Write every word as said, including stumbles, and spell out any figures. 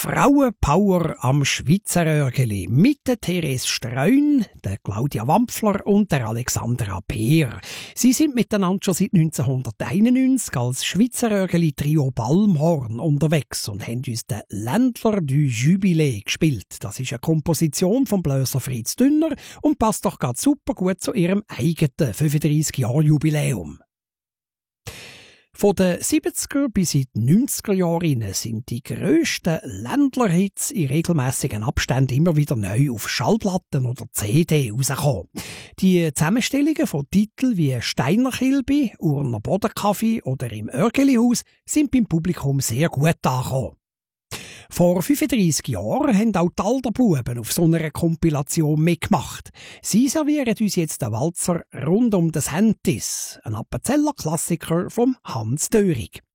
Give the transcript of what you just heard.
Frauenpower am Schweizerörgeli mit der Therese Streun, der Claudia Wampfler und der Alexandra Peer. Sie sind miteinander schon seit neunzehnhunderteinundneunzig als Schweizerörgeli Trio Balmhorn unterwegs und haben uns den Ländler du Jubilé gespielt. Das ist eine Komposition vom Blöser Fritz Dünner und passt doch gerade super gut zu ihrem eigenen fünfunddreissig-Jahr-Jubiläum. Von den siebziger bis in die neunziger Jahre sind die grössten Ländler-Hits in regelmässigen Abständen immer wieder neu auf Schallplatten oder C D rausgekommen. Die Zusammenstellungen von Titeln wie «Steiner Kilbi», «Urner Bodenkaffee» oder «Im Örgelihaus» sind beim Publikum sehr gut angekommen. Vor fünfunddreissig Jahren haben auch die Alderbuben auf so einer Kompilation mitgemacht. Sie servieren uns jetzt den Walzer «Rund um das Hentis», ein Appenzeller Klassiker vom Hans Dörig.